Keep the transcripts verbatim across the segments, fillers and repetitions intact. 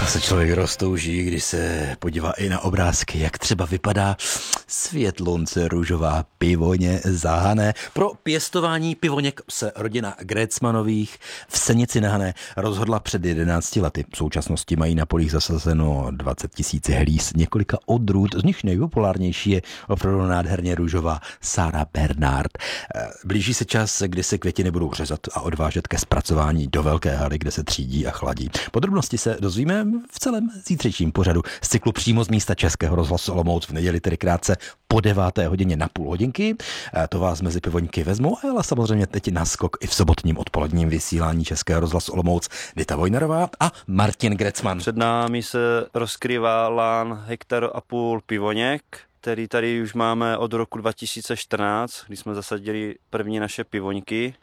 To se člověk roztouží, když se podívá i na obrázky, jak třeba vypadá světlonce růžová pivoně za Hané. Pro pěstování pivoněk se rodina Grécmanových v Senici na Hané rozhodla před jedenácti lety. V současnosti mají na polích zasazeno dvacet tisíc hlíz několika odrůd, z nich nejpopulárnější je opravdu nádherně růžová Sara Bernard. Blíží se čas, kdy se květiny budou řezat a odvážet ke zpracování do velké haly, kde se třídí a chladí. Podrobnosti se dozvíme v celém zítřejším pořadu z cyklu přímo z místa Českého rozhlasu Olomouc v neděli, tedy krátce po deváté hodině na půl hodinky. To vás mezi pivoňky vezmu, ale samozřejmě teď naskok i v sobotním odpoledním vysílání Českého rozhlasu Olomouc Dita Vojnarová a Martin Grecman. Před námi se rozkrývá lán hektar a půl pivoněk, který tady už máme od roku dva tisíce čtrnáct, kdy jsme zasadili první naše pivoňky.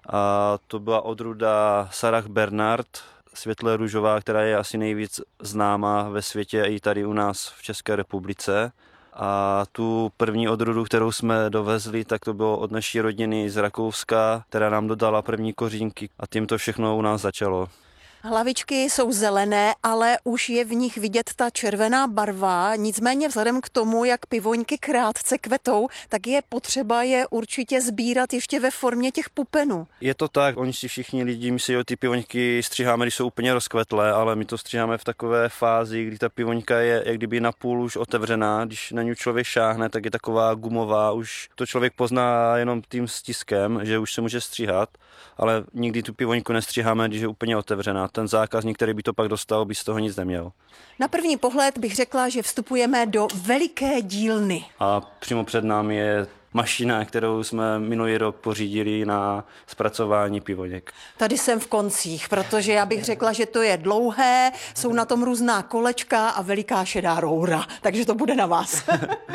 A to byla odrůda Sarah Bernard, světle růžová, která je asi nejvíc známá ve světě i tady u nás v České republice. A tu první odrůdu, kterou jsme dovezli, tak to bylo od naší rodiny z Rakouska, která nám dodala první kořínky a tím to všechno u nás začalo. Hlavičky jsou zelené, ale už je v nich vidět ta červená barva. Nicméně vzhledem k tomu, jak pivoňky krátce kvetou, tak je potřeba je určitě sbírat ještě ve formě těch pupenů. Je to tak, oni si všichni lidi myslí, že ty pivoňky stříháme, když jsou úplně rozkvetlé, ale my to stříháme v takové fázi, kdy ta pivoňka je jak kdyby napůl už otevřená. Když na ní člověk šáhne, tak je taková gumová, už to člověk pozná jenom tím stiskem, že už se může stříhat, ale nikdy tu pivoňku nestříháme, když je úplně otevřená. Ten zákazník, který by to pak dostal, by z toho nic neměl. Na první pohled bych řekla, že vstupujeme do veliké dílny. A přímo před námi je mašina, kterou jsme minulý rok pořídili na zpracování pivoněk. Tady jsem v koncích, protože já bych řekla, že to je dlouhé, jsou na tom různá kolečka a veliká šedá roura, takže to bude na vás.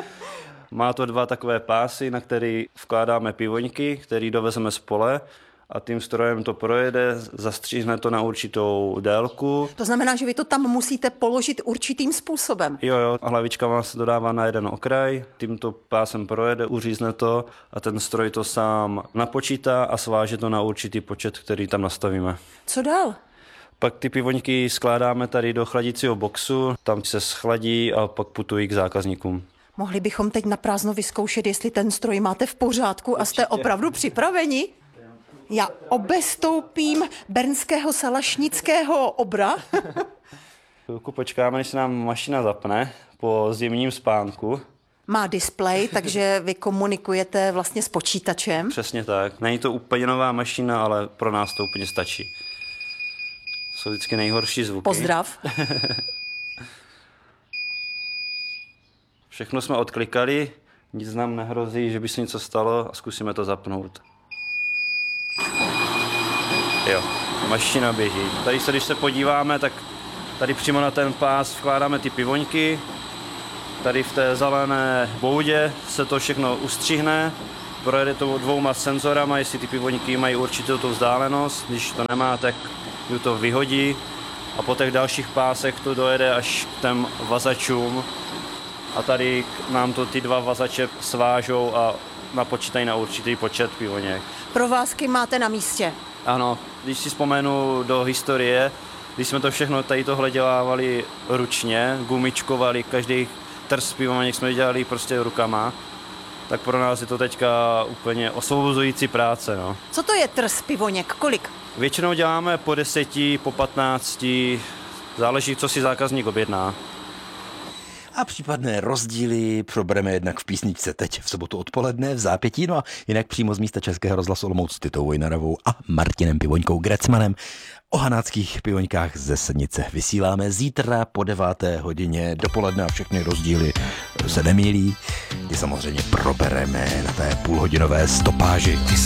Má to dva takové pásy, na který vkládáme pivoňky, který dovezeme z pole. A tím strojem to projede, zastříhne to na určitou délku. To znamená, že vy to tam musíte položit určitým způsobem. Jo, jo, a hlavička vám se dodává na jeden okraj, tímto pásem projede, uřízne to a ten stroj to sám napočítá a sváže to na určitý počet, který tam nastavíme. Co dál? Pak ty pivoňky skládáme tady do chladicího boxu, tam se schladí a pak putují k zákazníkům. Mohli bychom teď na prázdno vyzkoušet, jestli ten stroj máte v pořádku a jste opravdu připraveni? Já obestoupím bernského salašnického obra. Chvilku počkáme, než se nám mašina zapne po zimním spánku. Má displej, takže vy komunikujete vlastně s počítačem. Přesně tak. Není to úplně nová mašina, ale pro nás to úplně stačí. Jsou vždycky nejhorší zvuky. Pozdrav. Všechno jsme odklikali, nic nám nehrozí, že by se něco stalo a zkusíme to zapnout. Jo, mašina běží. Tady se, když se podíváme, tak tady přímo na ten pás vkládáme ty pivoňky. Tady v té zelené boudě se to všechno ustřihne. Projede to dvouma senzorama, jestli ty pivoňky mají určitou tu vzdálenost. Když to nemá, tak to vyhodí. A po těch dalších pásech to dojede až k těm vazačům. A tady nám to ty dva vazače svážou a napočítají na určitý počet pivoněk. Provázky máte na místě. Ano, když si vzpomenu do historie, když jsme to všechno tady tohle dělávali ručně, gumičkovali, každý trst pivoněk jsme dělali prostě rukama, tak pro nás je to teďka úplně osvobozující práce. No. Co to je trst pivoněk? Kolik? Většinou děláme po deseti, po patnácti, záleží, co si zákazník objedná. A případné rozdíly probereme jednak v písničce teď v sobotu odpoledne v zápětí, no a jinak přímo z místa Českého rozhlasu Olomouc s Ditou Vojnarovou a Martinem Pivoňkou Grecmanem. O hanáckých pivoňkách ze Senice vysíláme zítra po deváté hodině dopoledne a všechny rozdíly se nemýlí. Ty samozřejmě probereme na té půlhodinové stopáži.